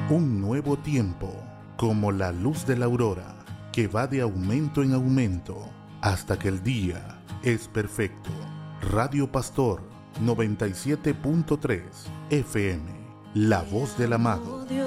Un nuevo tiempo, como la luz de la aurora, que va de aumento en aumento, hasta que el día es perfecto. Radio Pastor 97.3 FM, la voz del amado.